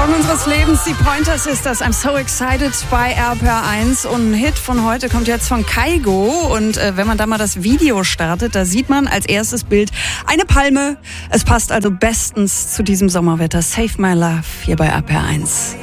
Song unseres Lebens, die Pointer Sisters. I'm so excited bei RPR1. Und ein Hit von heute kommt jetzt von Kygo. Und wenn man da mal das Video startet, da sieht man als erstes Bild eine Palme. Es passt also bestens zu diesem Sommerwetter. Save My Love hier bei RPR1.